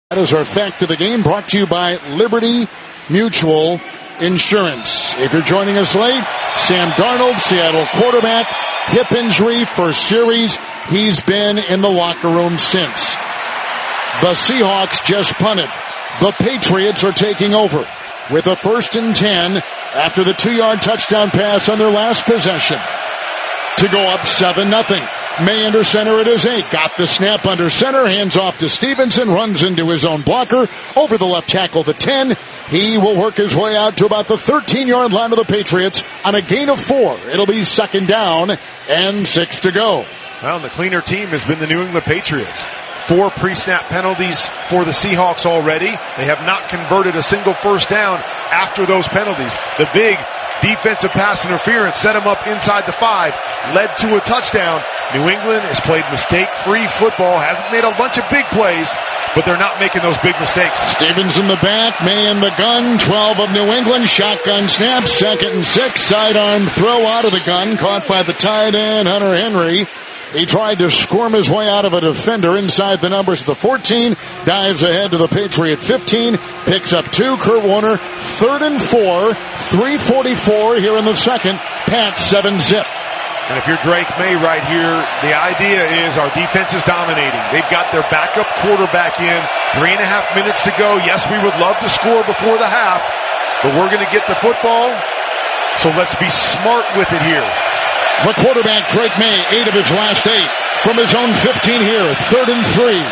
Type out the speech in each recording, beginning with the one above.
That is our fact of the game, brought to you by Liberty Mutual Insurance. If you're joining us late, Sam Darnold, Seattle quarterback, hip injury, first series. He's been in the locker room since. The Seahawks just punted. The Patriots are taking over with a 1st and 10 after the 2-yard touchdown pass on their last possession to go up 7-0. May under center at his 8. Got the snap under center. Hands off to Stevenson. Runs into his own blocker. Over the left tackle, the 10. He will work his way out to about the 13-yard line of the Patriots on a gain of 4. It'll be 2nd down and 6 to go. Well, the cleaner team has been the New England Patriots. 4 pre-snap penalties for the Seahawks already. They have not converted a single first down after those penalties. The big defensive pass interference set them up inside the 5, led to a touchdown. New England has played mistake-free football, hasn't made a bunch of big plays, but they're not making those big mistakes. Stevens in the back, May in the gun, 12 of New England, shotgun snap, 2nd and 6, sidearm throw out of the gun, caught by the tight end, Hunter Henry. He tried to squirm his way out of a defender inside the numbers of the 14, dives ahead to the Patriot 15, picks up 2, Kurt Warner, 3rd and 4, 3:44 here in the second, Pat 7-zip. And if you're Drake May right here, the idea is our defense is dominating. They've got their backup quarterback in, 3.5 minutes to go. Yes, we would love to score before the half, but we're going to get the football, so let's be smart with it here. The quarterback, Drake May, 8 of his last 8 from his own 15 here, 3rd and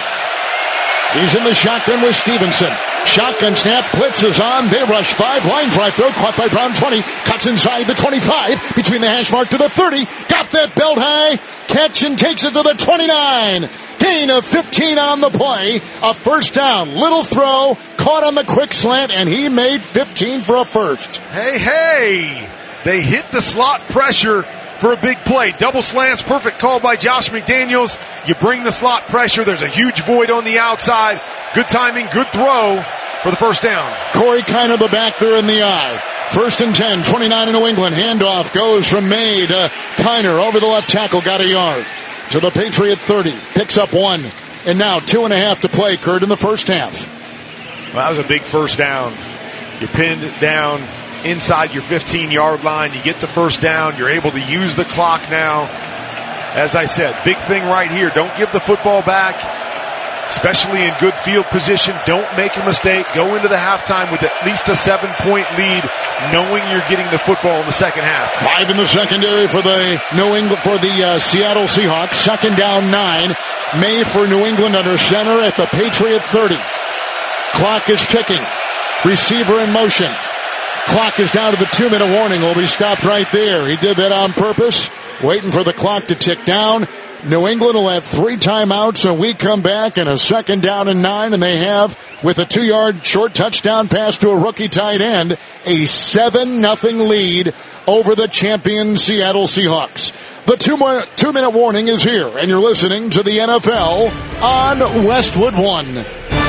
3. He's in the shotgun with Stevenson. Shotgun snap, blitz is on. They rush 5, line drive throw, caught by Brown 20, cuts inside the 25, between the hash mark to the 30, got that belt high, catch and takes it to the 29. Gain of 15 on the play, a first down, little throw, caught on the quick slant, and he made 15 for a first. Hey, they hit the slot pressure for a big play. Double slants, perfect call by Josh McDaniels. You bring the slot pressure. There's a huge void on the outside. Good timing, good throw for the first down. Corey kind of the back there in the eye. 1st and 10, 29 in New England. Handoff goes from May to Kiner over the left tackle. Got a yard to the Patriot 30. Picks up 1. And now 2.5 to play, Kurt, in the first half. Well, that was a big first down. You're pinned down inside your 15-yard line. You get the first down. You're able to use the clock now. As I said, big thing right here. Don't give the football back, especially in good field position. Don't make a mistake. Go into the halftime with at least a 7-point lead, knowing you're getting the football in the second half. 5 in the secondary for the Seattle Seahawks. 2nd down, 9. May for New England under center at the Patriot 30. Clock is ticking. Receiver in motion. Clock is down to the 2-minute warning. Will be stopped right there. He did that on purpose, waiting for the clock to tick down. New England will have 3 timeouts, and we come back and a 2nd down and 9, and they have, with a 2-yard short touchdown pass to a rookie tight end, a 7-0 lead over the champion Seattle Seahawks. The 2-minute warning is here, and you're listening to the NFL on Westwood One.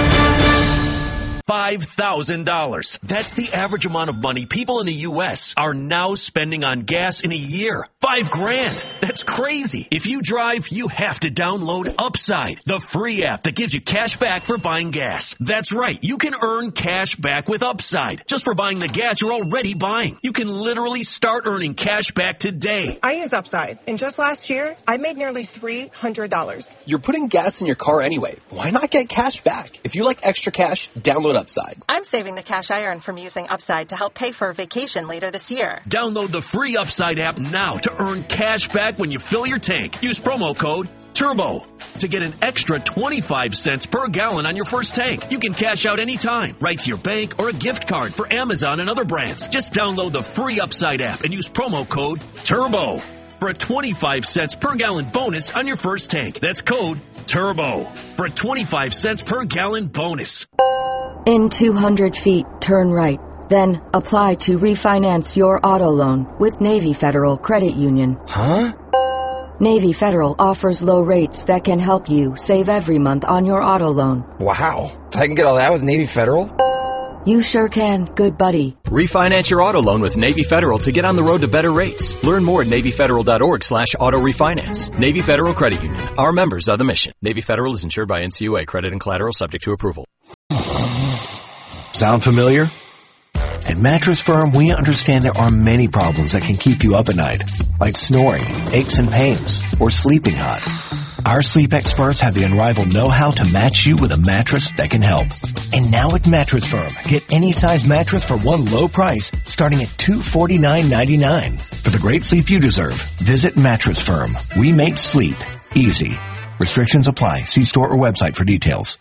$5,000. That's the average amount of money people in the U.S. are now spending on gas in a year. $5,000. That's crazy. If you drive, you have to download Upside, the free app that gives you cash back for buying gas. That's right. You can earn cash back with Upside just for buying the gas you're already buying. You can literally start earning cash back today. I use Upside, and just last year, I made nearly $300. You're putting gas in your car anyway. Why not get cash back? If you like extra cash, download Upside. I'm saving the cash I earn from using Upside to help pay for a vacation later this year. Download the free Upside app now to earn cash back when you fill your tank. Use promo code TURBO to get an extra 25 cents per gallon on your first tank. You can cash out anytime, right to your bank or a gift card for Amazon and other brands. Just download the free Upside app and use promo code TURBO for a 25 cents per gallon bonus on your first tank. That's code TURBO for a 25 cents per gallon bonus. In 200 feet, turn right. Then apply to refinance your auto loan with Navy Federal Credit Union. Huh? Navy Federal offers low rates that can help you save every month on your auto loan. Wow. I can get all that with Navy Federal? You sure can, good buddy. Refinance your auto loan with Navy Federal to get on the road to better rates. Learn more at NavyFederal.org/auto refinance. Navy Federal Credit Union. Our members are the mission. Navy Federal is insured by NCUA. Credit and collateral subject to approval. Sound familiar? At Mattress Firm, we understand there are many problems that can keep you up at night, like snoring, aches and pains, or sleeping hot. Our sleep experts have the unrivaled know-how to match you with a mattress that can help. And now at Mattress Firm, get any size mattress for one low price, starting at $249.99. For the great sleep you deserve, visit Mattress Firm. We make sleep easy. Restrictions apply. See store or website for details.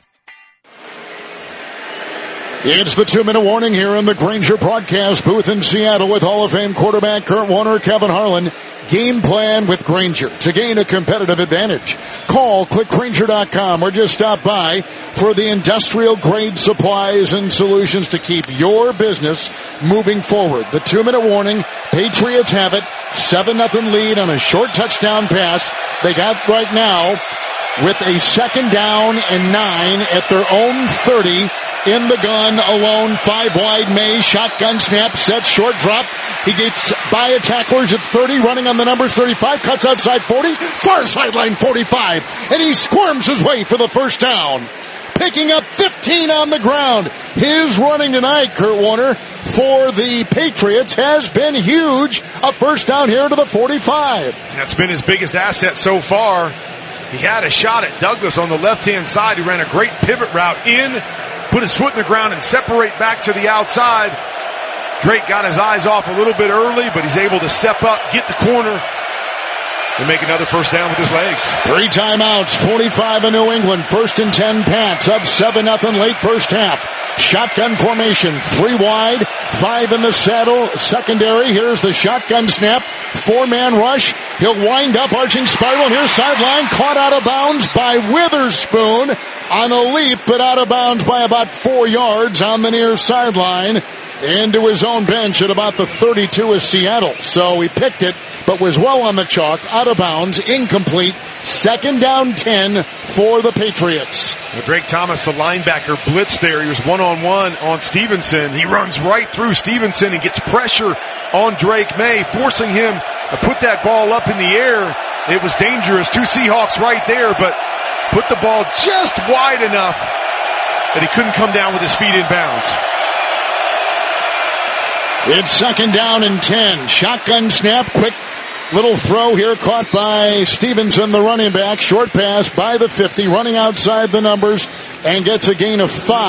It's the 2-minute warning here in the Grainger broadcast booth in Seattle with Hall of Fame quarterback Kurt Warner, Kevin Harlan. Game plan with Grainger to gain a competitive advantage. Call, click Grainger.com, or just stop by for the industrial grade supplies and solutions to keep your business moving forward. The 2-minute warning, Patriots have it, 7-0 lead on a short touchdown pass. They got right now with a 2nd down and 9 at their own 30. In the gun, alone, 5 wide, May, shotgun snap, set, short drop. He gets by a tacklers at 30, running on the numbers, 35, cuts outside 40, far sideline 45, and he squirms his way for the first down. Picking up 15 on the ground. His running tonight, Kurt Warner, for the Patriots has been huge. A first down here to the 45. That's been his biggest asset so far. He had a shot at Douglas on the left-hand side. He ran a great pivot route in, put his foot in the ground and separate back to the outside. Drake got his eyes off a little bit early, but he's able to step up, get the corner, and make another first down with his legs. 3 timeouts, 45 in New England. 1st and 10 Pats, up 7-0 late first half. Shotgun formation, 3 wide, 5 in the saddle. Secondary, here's the shotgun snap. 4-man rush. He'll wind up, arching spiral. Here's sideline, caught out of bounds by Witherspoon on a leap, but out of bounds by about 4 yards on the near sideline. Into his own bench at about the 32 of Seattle. So he picked it, but was well on the chalk, out of bounds, incomplete. 2nd down 10 for the Patriots. Well, Drake Thomas, the linebacker, blitzed there. He was one-on-one on Stevenson. He runs right through Stevenson and gets pressure on Drake May, forcing him to put that ball up in the air. It was dangerous. 2 Seahawks right there, but put the ball just wide enough that he couldn't come down with his feet in bounds. It's 2nd down and 10. Shotgun snap, quick little throw here caught by Stevenson, the running back. Short pass by the 50, running outside the numbers and gets a gain of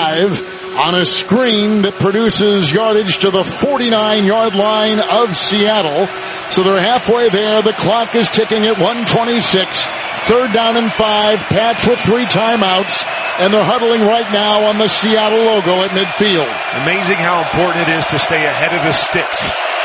5 on a screen that produces yardage to the 49-yard line of Seattle. So they're halfway there. The clock is ticking at 1:26. 3rd down and 5. Pats with 3 timeouts. And they're huddling right now on the Seattle logo at midfield. Amazing how important it is to stay ahead of the sticks.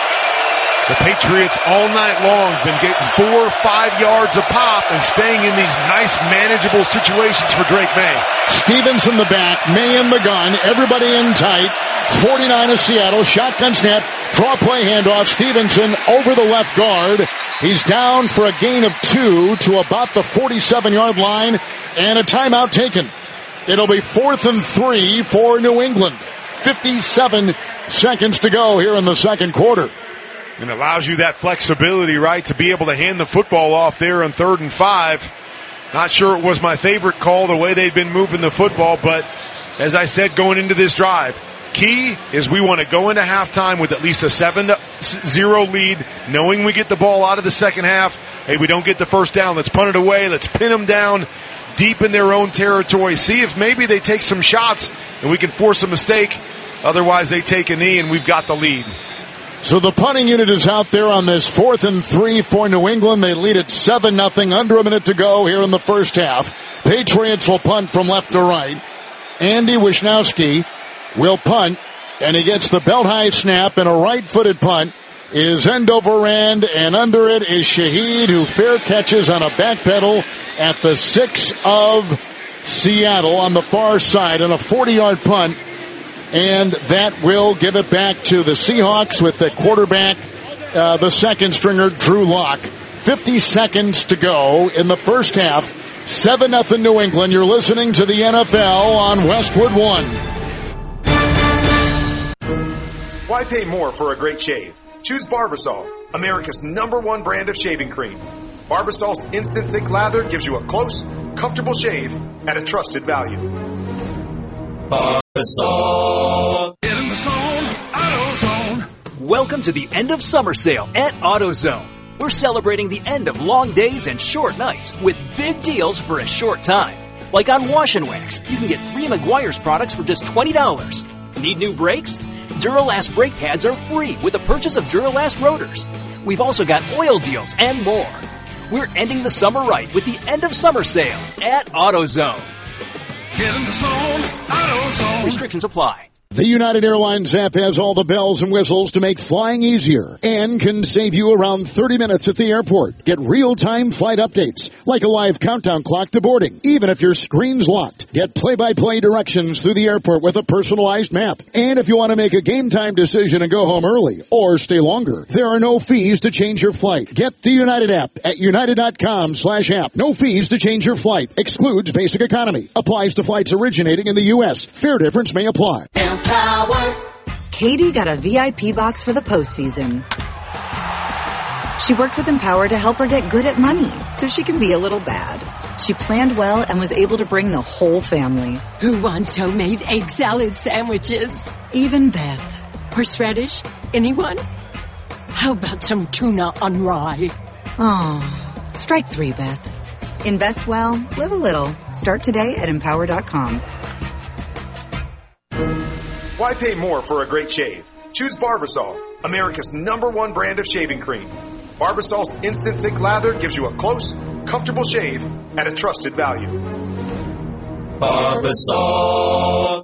The Patriots all night long have been getting 4 or 5 yards a pop and staying in these nice, manageable situations for Drake May. Stevens in the back, May in the gun, everybody in tight. 49 of Seattle, shotgun snap, draw play handoff, Stevenson over the left guard. He's down for a gain of 2 to about the 47-yard line, and a timeout taken. It'll be 4th and 3 for New England. 57 seconds to go here in the second quarter. And allows you that flexibility, right, to be able to hand the football off there on 3rd and 5. Not sure it was my favorite call, the way they've been moving the football, but as I said going into this drive, key is we want to go into halftime with at least a 7-0 lead, knowing we get the ball out of the second half. Hey, we don't get the first down. Let's punt it away. Let's pin them down deep in their own territory. See if maybe they take some shots and we can force a mistake. Otherwise, they take a knee and we've got the lead. So the punting unit is out there on this 4th and 3 for New England. They lead at 7-0, under a minute to go here in the first half. Patriots will punt from left to right. Andy Wisnowski will punt, and he gets the belt-high snap, and a right-footed punt is end over end, and under it is Shaheed, who fair catches on a back pedal at the 6 of Seattle on the far side, and a 40-yard punt. And that will give it back to the Seahawks with the quarterback, the second stringer, Drew Lock. 50 seconds to go in the first half. 7-0 New England. You're listening to the NFL on Westwood One. Why pay more for a great shave? Choose Barbasol, America's #1 brand of shaving cream. Barbasol's instant thick lather gives you a close, comfortable shave at a trusted value. Barbasol. Get in the zone, AutoZone. Welcome to the end of summer sale at AutoZone. We're celebrating the end of long days and short nights with big deals for a short time. Like on Wash and Wax, you can get 3 Meguiar's products for just $20. Need new brakes? Duralast brake pads are free with the purchase of Duralast rotors. We've also got oil deals and more. We're ending the summer right with the end of summer sale at AutoZone. Get in the zone, AutoZone. Restrictions apply. The United Airlines app has all the bells and whistles to make flying easier and can save you around 30 minutes at the airport. Get real-time flight updates, like a live countdown clock to boarding, even if your screen's locked. Get play-by-play directions through the airport with a personalized map. And if you want to make a game time decision and go home early or stay longer, there are no fees to change your flight. Get the United app at united.com/app. No fees to change your flight. Excludes basic economy. Applies to flights originating in the U.S. Fare difference may apply. Power. Katie got a VIP box for the postseason. She worked with Empower to help her get good at money so she can be a little bad. She planned well and was able to bring the whole family. Who wants homemade egg salad sandwiches? Even Beth. Horseradish? Anyone? How about some tuna on rye? Oh, strike 3, Beth. Invest well, live a little. Start today at Empower.com. Why pay more for a great shave? Choose Barbasol, America's #1 brand of shaving cream. Barbasol's instant thick lather gives you a close, comfortable shave at a trusted value. Barbasol.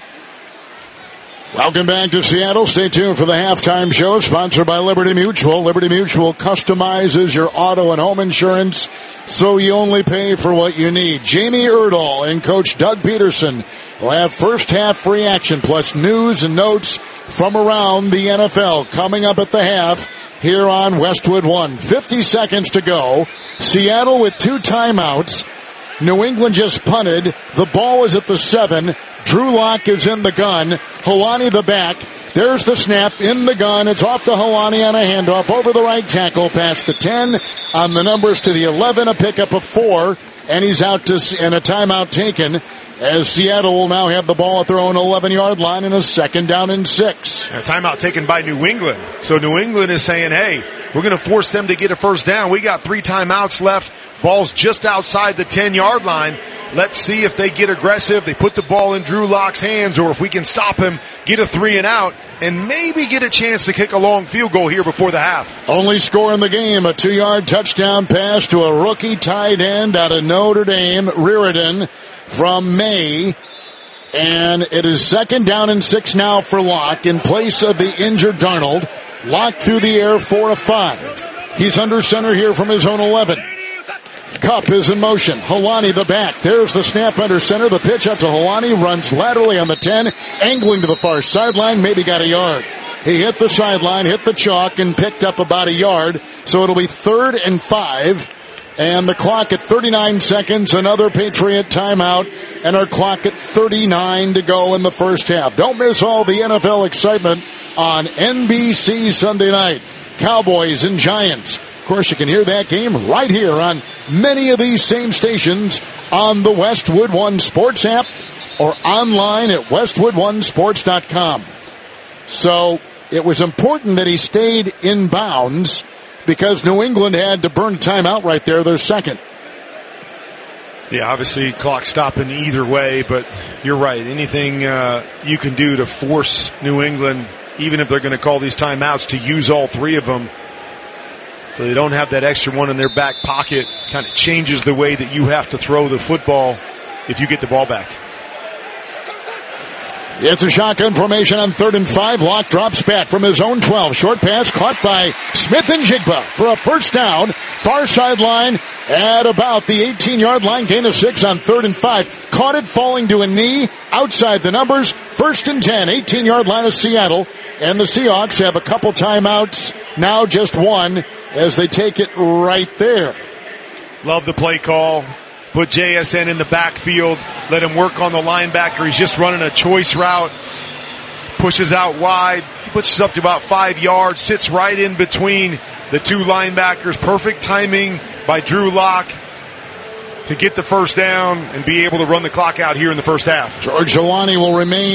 Welcome back to Seattle. Stay tuned for the halftime show, sponsored by Liberty Mutual. Liberty Mutual customizes your auto and home insurance so you only pay for what you need. Jamie Erdahl and Coach Doug Peterson will have first half free action plus news and notes from around the NFL coming up at the half here on Westwood One. 50 seconds to go. Seattle with 2 timeouts. New England just punted. The ball is at the 7. Drew Lock is in the gun. Helani the back. There's the snap in the gun. It's off to Helani on a handoff over the right tackle past the 10 on the numbers to the 11, a pickup of 4, and he's out and a timeout taken as Seattle will now have the ball at their own 11-yard line in a 2nd down and 6. A timeout taken by New England. So New England is saying, hey, we're going to force them to get a first down. We got 3 timeouts left. Ball's just outside the 10-yard line. Let's see if they get aggressive. They put the ball in Drew Lock's hands, or if we can stop him, get a 3 and out, and maybe get a chance to kick a long field goal here before the half. Only score in the game, a 2-yard touchdown pass to a rookie tight end out of Notre Dame, Reardon from May. And it is 2nd down and 6 now for Lock in place of the injured Darnold. Lock through the air for a 5. He's under center here from his own 11. Kupp is in motion. Helani the back. There's the snap under center. The pitch out to Helani. Runs laterally on the 10. Angling to the far sideline. Maybe got a yard. He hit the sideline, hit the chalk, and picked up about a yard. So it'll be 3rd and 5. And the clock at 39 seconds. Another Patriot timeout. And our clock at 39 to go in the first half. Don't miss all the NFL excitement on NBC Sunday night. Cowboys and Giants. Of course, you can hear that game right here on many of these same stations on the Westwood One Sports app or online at westwoodonesports.com. So it was important that he stayed in bounds because New England had to burn timeout right there, their 2nd. Yeah, obviously clock stopping either way, but you're right. Anything you can do to force New England, even if they're going to call these timeouts, to use all 3 of them, so they don't have that extra one in their back pocket, kind of changes the way that you have to throw the football if you get the ball back. It's a shotgun formation on 3rd and 5. Lock drops back from his own 12. Short pass caught by Smith and Jigba for a first down. Far sideline at about the 18-yard line. Gain of 6 on 3rd and 5. Caught it falling to a knee outside the numbers. 1st and 10, 18-yard line of Seattle. And the Seahawks have a couple timeouts. Now just 1 as they take it right there. Love the play call. Put JSN in the backfield. Let him work on the linebacker. He's just running a choice route. Pushes out wide. Pushes up to about 5 yards. Sits right in between the 2 linebackers. Perfect timing by Drew Lock. to get the first down and be able to run the clock out here in the first half. George Jelani will remain